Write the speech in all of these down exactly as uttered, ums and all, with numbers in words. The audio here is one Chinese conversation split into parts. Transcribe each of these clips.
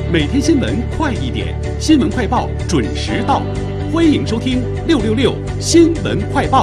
每天新闻快一点，新闻快报准时到，欢迎收听六六六新闻快报。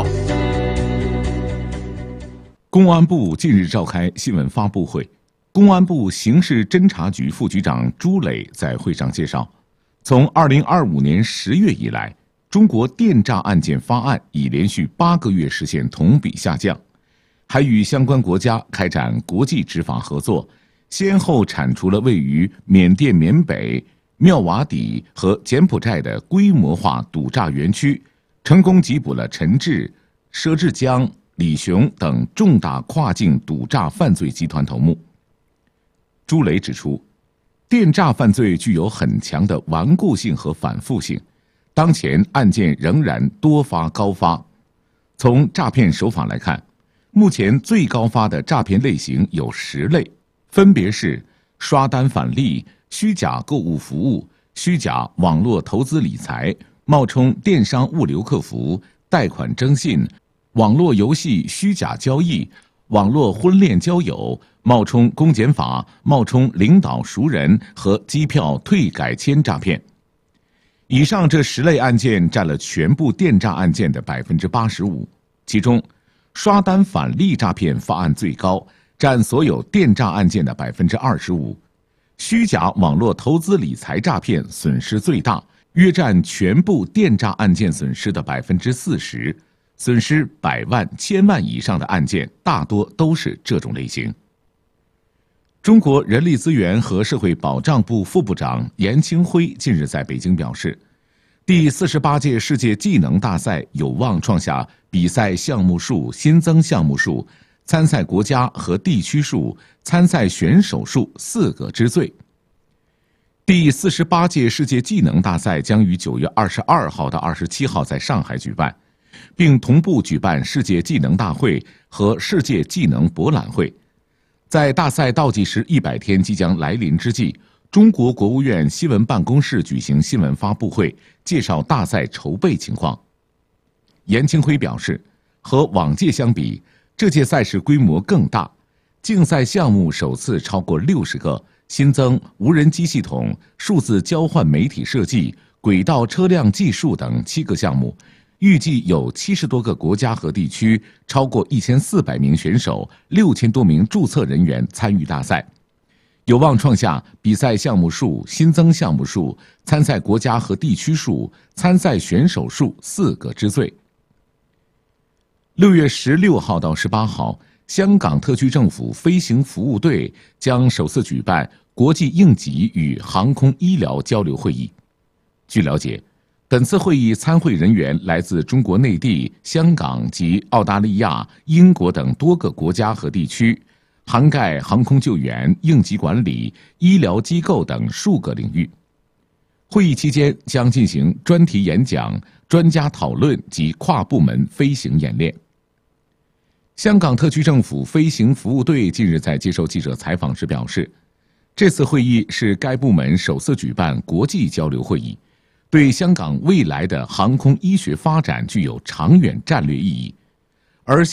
公安部近日召开新闻发布会，公安部刑事侦查局副局长朱磊在会上介绍，从二零二五年十月以来，中国电诈案件发案已连续八个月实现同比下降，还与相关国家开展国际执法合作，先后铲除了位于缅甸缅北、妙瓦底和柬埔寨的规模化赌诈园区，成功缉捕了陈志、佘志江、李雄等重大跨境赌诈犯罪集团头目。朱磊指出，电诈犯罪具有很强的顽固性和反复性，当前案件仍然多发高发。从诈骗手法来看，目前最高发的诈骗类型有十类，分别是刷单返利、虚假购物服务、虚假网络投资理财、冒充电商物流客服、贷款征信、网络游戏虚假交易、网络婚恋交友、冒充公检法、冒充领导熟人和机票退改签诈骗。以上这十类案件占了全部电诈案件的百分之八十五，其中刷单返利诈骗发案最高，占所有电诈案件的百分之二十五。虚假网络投资理财诈骗损失最大，约占全部电诈案件损失的百分之四十。损失百万、千万以上的案件，大多都是这种类型。中国人力资源和社会保障部副部长严清辉近日在北京表示，第四十八届世界技能大赛有望创下比赛项目数、新增项目数、参赛国家和地区数、参赛选手数四个之最。第四十八届世界技能大赛将于九月二十二号到二十七号在上海举办，并同步举办世界技能大会和世界技能博览会。在大赛倒计时一百天即将来临之际，中国国务院新闻办公室举行新闻发布会，介绍大赛筹备情况。严清辉表示，和往届相比，这届赛事规模更大，竞赛项目首次超过六十个，新增无人机系统、数字交换媒体设计、轨道车辆技术等七个项目。预计有七十多个国家和地区，超过一千四百名选手、六千多名注册人员参与大赛，有望创下比赛项目数、新增项目数、参赛国家和地区数、参赛选手数四个之最。六月十六号到十八号，香港特区政府飞行服务队将首次举办国际应急与航空医疗交流会议。据了解，本次会议参会人员来自中国内地、香港及澳大利亚、英国等多个国家和地区，涵盖航空救援、应急管理、医疗机构等数个领域。会议期间将进行专题演讲、专家讨论及跨部门飞行演练。香港特区政府飞行服务队近日在接受记者采访时表示，这次会议是该部门首次举办国际交流会议，对香港未来的航空医学发展具有长远战略意义。而